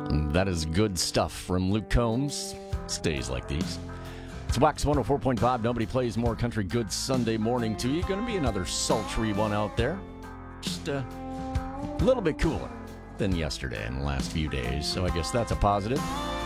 That is good stuff from Luke Combs. Stays like these. It's Wax 104.5. Nobody plays more country good Sunday morning to you. Going to be another sultry one out there. Just a little bit cooler than yesterday and the last few days. So I guess that's a positive.